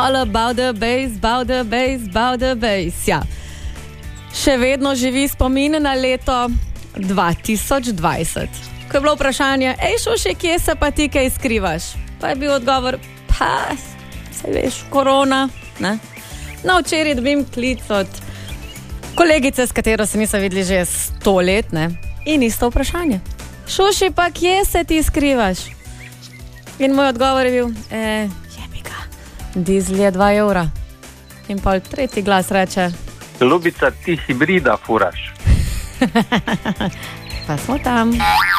All about the bass, about the bass, about the bass. Ja. Še vedno živi spomin na leto 2020. Ko je bilo vprašanje, Šuši, kje se pa ti kaj skrivaš? Pa je bil odgovor, pa, saj veš, korona, ne? No, včeraj dobim klic od kolegice, s katero se niso videli že 100 let, ne? In isto vprašanje. Šuši, pa kje se ti skrivaš? In moj odgovor je bil, jebika, dizel je 2 evra. In pol tretji glas reče, Ljubica, ti hibrida furaš. Pa smo tam.